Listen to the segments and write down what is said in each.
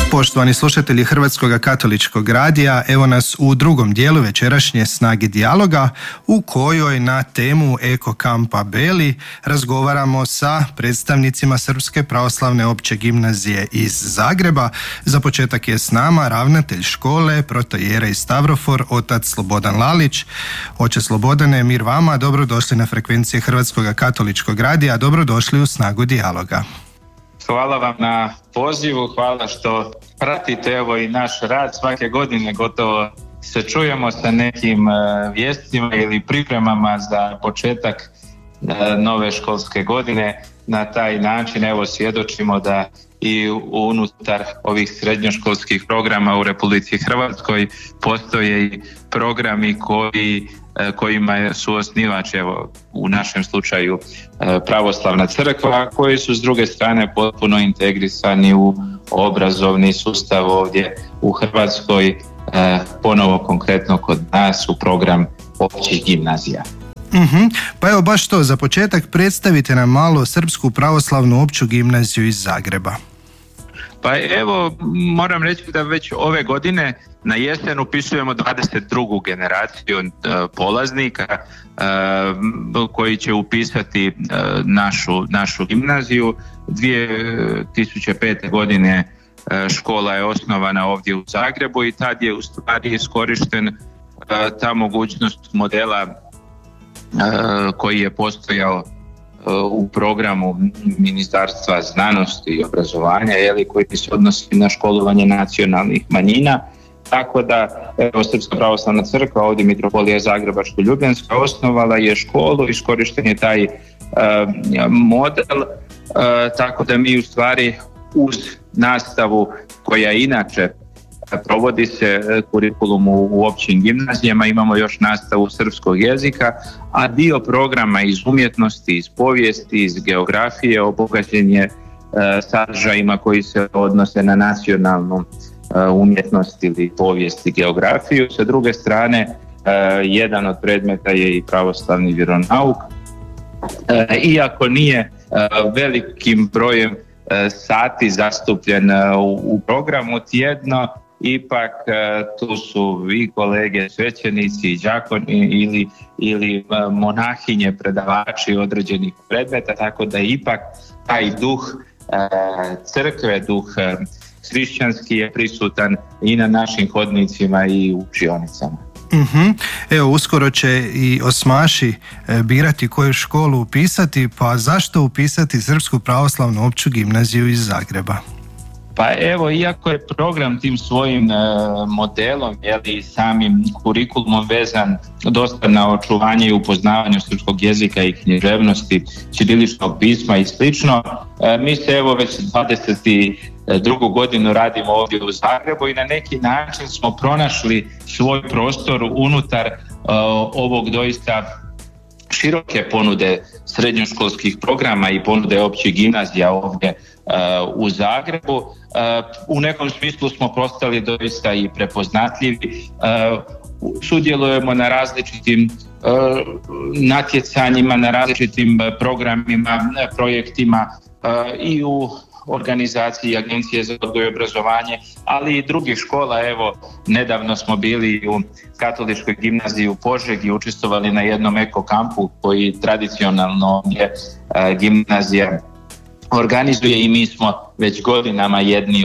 Poštovani slušatelji Hrvatskog katoličkog radija, evo nas u drugom dijelu večerašnje Snage dijaloga u kojoj na temu Eko kampa Beli razgovaramo sa predstavnicima Srpske pravoslavne opće gimnazije iz Zagreba. Za početak je s nama ravnatelj škole, protoijerej Stavrofor, otac Slobodan Lalić. Oče Slobodane, mir vama, dobrodošli na frekvencije Hrvatskog katoličkog radija, dobrodošli u Snagu dijaloga. Hvala vam na pozivu, hvala što pratite evo i naš rad. Svake godine gotovo se čujemo sa nekim vijestima ili pripremama za početak nove školske godine. Na taj način evo svjedočimo da i unutar ovih srednjoškolskih programa u Republici Hrvatskoj postoje i programi kojima su osnivač, evo u našem slučaju Pravoslavna crkva, koji su s druge strane potpuno integrisani u obrazovni sustav ovdje u Hrvatskoj, ponovo konkretno kod nas u program općih gimnazija. Pa evo baš to, za početak predstavite nam malo Srpsku pravoslavnu opću gimnaziju iz Zagreba. Pa evo, moram reći da već ove godine na jesen upisujemo 22. generaciju polaznika koji će upisati našu gimnaziju. 2005. godine škola je osnovana ovdje u Zagrebu i tad je u stvari iskorišten ta mogućnost modela koji je postojao u programu Ministarstva znanosti i obrazovanja, koji se odnosi na školovanje nacionalnih manjina. Tako da evo, Srpska pravoslavna crkva, ovdje Mitropolija Zagrebačko-Ljubljanska, osnovala je školu, iskorišten je taj model, tako da mi u stvari uz nastavu koja inače provodi se kurikulum u općim gimnazijama, imamo još nastavu srpskog jezika, a dio programa iz umjetnosti, iz povijesti, iz geografije obogaćen je sadržajima koji se odnose na nacionalnu umjetnost ili povijest i geografiju. Sa druge strane, jedan od predmeta je i pravoslavni vjeronauk. Iako nije velikim brojem sati zastupljen u programu tjedno, ipak tu su i kolege svećenici, đakoni ili monahinje, predavači određenih predmeta, tako da ipak taj duh crkve, duh hrišćanski je prisutan i na našim hodnicima i učionicama. Evo, uskoro će i osmaši birati koju školu upisati, pa zašto upisati Srpsku pravoslavnu opću gimnaziju iz Zagreba? Pa evo, iako je program tim svojim modelom i samim kurikulumom vezan dosta na očuvanje i upoznavanje srpskog jezika i književnosti, ćiriličnog pisma i slično, mi se evo već 22. godinu radimo ovdje u Zagrebu i na neki način smo pronašli svoj prostor unutar ovog doista široke ponude srednjoškolskih programa i ponude općih gimnazija ovdje u Zagrebu. U nekom smislu smo postali doista i prepoznatljivi. Sudjelujemo na različitim natjecanjima, na različitim programima, projektima i u organizaciji Agencije za odgoj i obrazovanje, ali i drugih škola. Evo, nedavno smo bili u Katoličkoj gimnaziji u Požegi, učestvovali na jednom eko kampu koji tradicionalno je gimnazija organizuje i mi smo već godinama jedni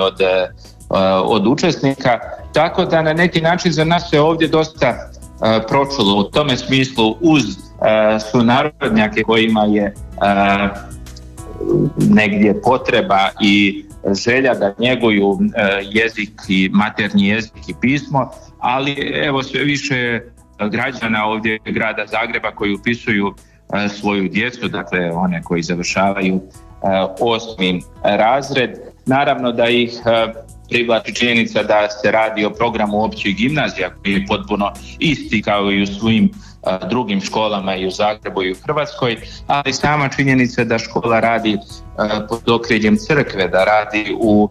od učesnika, tako da na neki način za nas se ovdje dosta pročulo u tome smislu uz sunarodnjake kojima je negdje potreba i želja da njeguju jezik i maternji jezik i pismo, ali evo sve više građana ovdje grada Zagreba koji upisuju svoju djecu, dakle one koji završavaju 8. razred. Naravno da ih privlači činjenica da se radi o programu općih gimnazija koji je potpuno isti kao i u svim drugim školama i u Zagrebu i u Hrvatskoj, ali sama činjenica da škola radi pod okriljem crkve, da radi u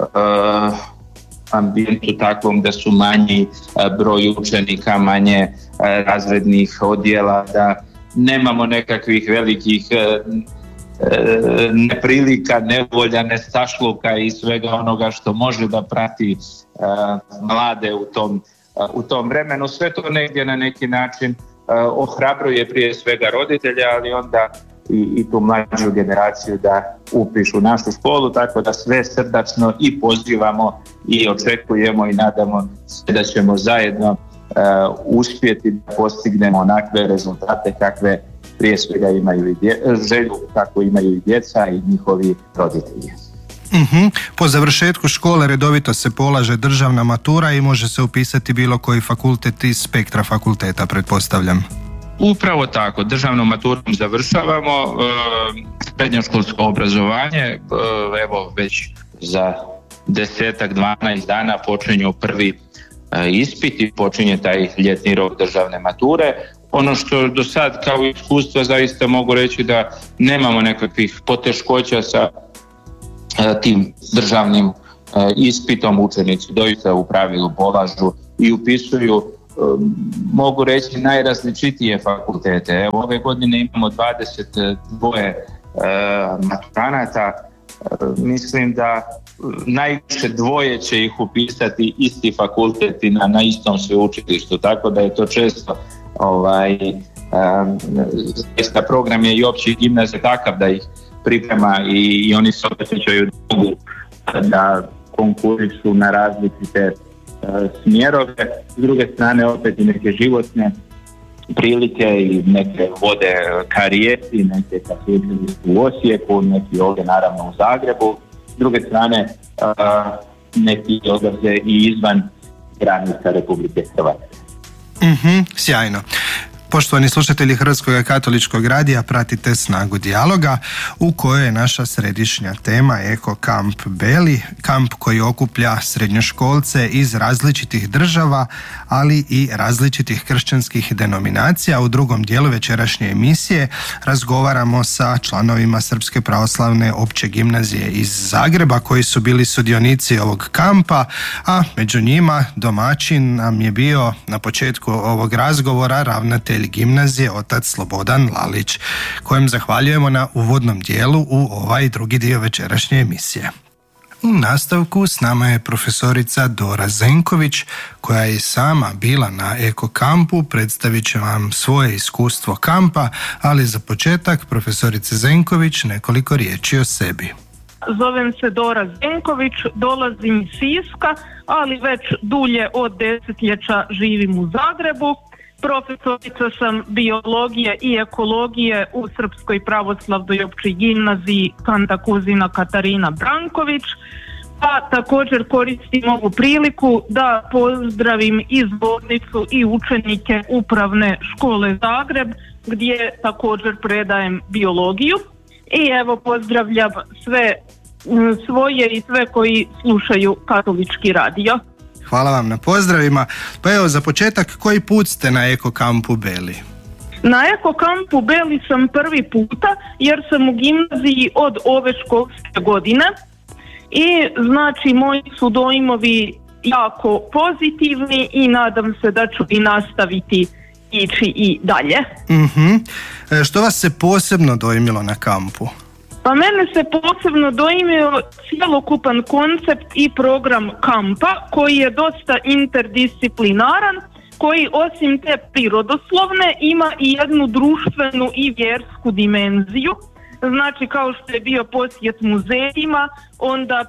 ambijentu takvom da su manji broj učenika, manje razrednih odjela, da nemamo nekakvih velikih neprilika, nevolja, nestašluka i svega onoga što može da prati mlade u tom vremenu. Sve to negdje na neki način ohrabruje prije svega roditelja, ali onda i tu mlađu generaciju da upišu našu školu, tako da sve srdačno i pozivamo i očekujemo i nadamo se da ćemo zajedno uspjeti da postignemo onakve rezultate kakve prije svega imaju želju kako imaju i djeca i njihovi roditelji. Po završetku škole redovito se polaže državna matura i može se upisati bilo koji fakultet iz spektra fakulteta, pretpostavljam. Upravo tako, državnom maturom završavamo srednjoškolsko obrazovanje, evo već za 10-12 dana počinju prvi ispit i počinje taj ljetni rok državne mature. Ono što do sad kao iskustva zaista mogu reći da nemamo nekakvih poteškoća sa tim državnim ispitom. Učenici doista u pravilu polažu i upisuju, mogu reći, najrazličitije fakultete. Evo, ove godine imamo 22 maturanata. Mislim da najviše dvoje će ih upisati isti fakulteti na istom sveučilištu, tako da je to često zaista program je i opći gimnazije takav da ih priprema i oni se osjećaju da konkurišu na različite smjerove. S druge strane opet i neke životne prilike i neke vode ka Rijeci, neke ka sveučilištu u Osijeku, neki ovdje naravno u Zagrebu. S druge strane neki odlaze i izvan granica Republike Hrvatske. Sjajno. Poštovani slušatelji Hrvatskog katoličkog radija, pratite Snagu dijaloga u kojoj je naša središnja tema Eko Kamp Beli, kamp koji okuplja srednjoškolce iz različitih država, ali i različitih kršćanskih denominacija. U drugom dijelu večerašnje emisije razgovaramo sa članovima Srpske pravoslavne opće gimnazije iz Zagreba koji su bili sudionici ovog kampa, a među njima domaćin nam je bio na početku ovog razgovora ravnatelj gimnazije otac Slobodan Lalić, kojem zahvaljujemo na uvodnom dijelu u ovaj drugi dio večerašnje emisije. U nastavku s nama je profesorica Dora Zenković, koja je sama bila na Eko kampu. Predstavit će vam svoje iskustvo kampa, ali za početak, profesorice Zenković, nekoliko riječi o sebi. Zovem se Dora Zenković, dolazim iz Siska, ali već dulje od desetljeća živim u Zagrebu. Profesorica sam biologije i ekologije u Srpskoj pravoslavnoj općoj gimnaziji Kanta Kuzina Katarina Branković, a također koristim ovu priliku da pozdravim i zbornicu i učenike Upravne škole Zagreb, gdje također predajem biologiju. I evo, pozdravljam sve svoje i sve koji slušaju Katolički radio. Hvala vam na pozdravima. Pa evo, za početak, koji put ste na Eko kampu Beli? Na Eko kampu Beli sam prvi puta jer sam u gimnaziji od ove školske godine i znači moji su dojmovi jako pozitivni i nadam se da ću i nastaviti ići i dalje. Što vas se posebno dojmilo na kampu? Pa mene se posebno dojmio cjelokupan koncept i program kampa koji je dosta interdisciplinaran, koji osim te prirodoslovne ima i jednu društvenu i vjersku dimenziju. Znači, kao što je bio posjet muzejima, onda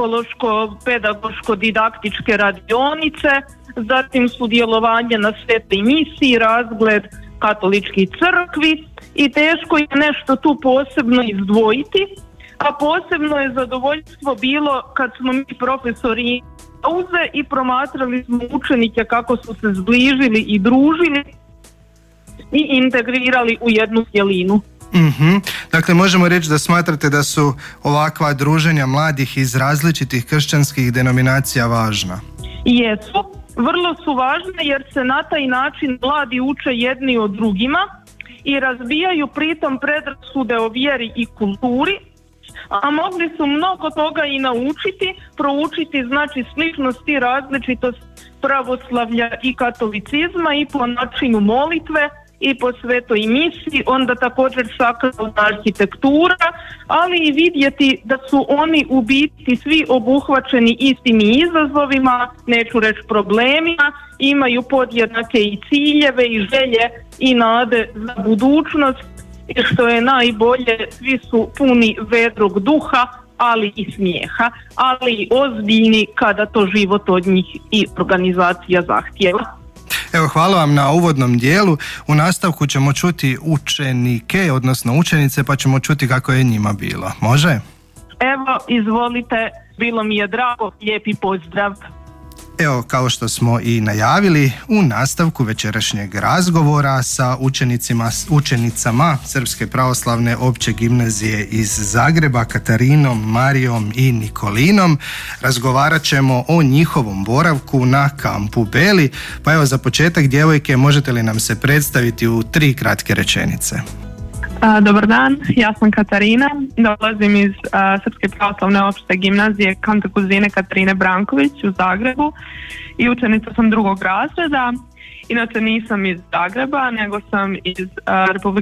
psihološko-pedagoško-didaktičke radionice, zatim sudjelovanje na svetoj misiji, razgled katoličkih crkvi i teško je nešto tu posebno izdvojiti, a posebno je zadovoljstvo bilo kad smo mi profesori pauze i promatrali smo učenike kako su se zbližili i družili i integrirali u jednu cjelinu. Dakle, možemo reći da smatrate da su ovakva druženja mladih iz različitih kršćanskih denominacija važna? Jesu, vrlo su važne jer se na taj način mladi uče jedni od drugima i razbijaju pritom predrasude o vjeri i kulturi, a mogli su mnogo toga i naučiti, proučiti znači sličnost i različitost pravoslavlja i katolicizma i po načinu molitve i po Svetoj Misi, onda također sakralna arhitektura, ali i vidjeti da su oni u biti svi obuhvaćeni istim izazovima, neću reći problemima, imaju podjednake i ciljeve i želje i nade za budućnost, i što je najbolje, svi su puni vedrog duha, ali i smijeha, ali i ozbiljni kada to život od njih i organizacija zahtjeva. Evo, hvala vam na uvodnom dijelu. U nastavku ćemo čuti učenike, odnosno učenice, pa ćemo čuti kako je njima bilo. Može? Evo, izvolite, bilo mi je drago, lijepi pozdrav. Evo, kao što smo i najavili, u nastavku večerašnjeg razgovora sa učenicama Srpske pravoslavne opće gimnazije iz Zagreba, Katarinom, Marijom i Nikolinom, razgovarat ćemo o njihovom boravku na kampu Beli. Pa evo, za početak, djevojke, možete li nam se predstaviti u 3 kratke rečenice? Dobar dan, ja sam Katarina, dolazim iz Srpske pravoslavne opšte gimnazije Kanta Kuzine Katarine Branković u Zagrebu i učenica sam 2. razreda. Inače nisam iz Zagreba, nego sam iz Republike